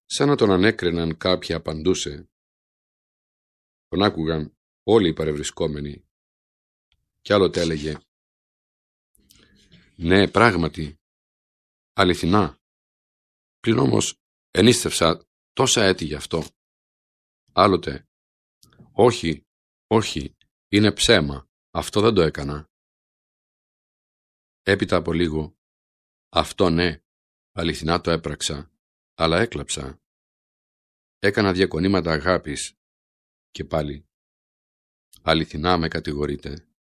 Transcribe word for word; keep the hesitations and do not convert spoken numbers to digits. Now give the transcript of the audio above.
σαν να τον ανέκριναν κάποιοι απαντούσε. Τον άκουγαν όλοι οι παρευρισκόμενοι. Κι άλλοτε έλεγε «Ναι, πράγματι, αληθινά, πλην όμως ενίστευσα τόσα έτη γι' αυτό». Άλλοτε «Όχι, όχι, είναι ψέμα, αυτό δεν το έκανα». Έπειτα από λίγο «Αυτό ναι, αληθινά το έπραξα, αλλά έκλαψα. Έκανα διακονήματα αγάπης». Και πάλι «Αληθινά με κατηγορείτε».